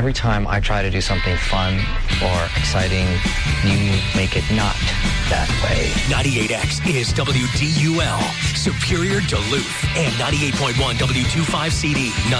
every time I try to do something fun or exciting, you make it not that way. 98X is WDUL, Superior Duluth, and 98.1 W25CD.